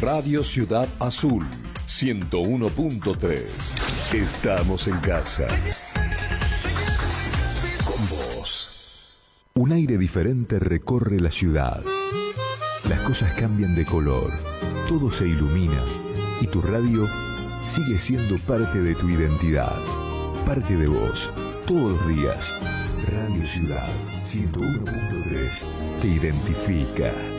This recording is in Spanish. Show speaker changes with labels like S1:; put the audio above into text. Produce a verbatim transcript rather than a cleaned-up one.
S1: Radio Ciudad Azul, ciento uno punto tres. Estamos en casa. Con vos. Un aire diferente recorre la ciudad. Las cosas cambian de color, todo se ilumina y tu radio sigue siendo parte de tu identidad, parte de vos, todos los días. Radio Ciudad ciento uno punto tres te identifica.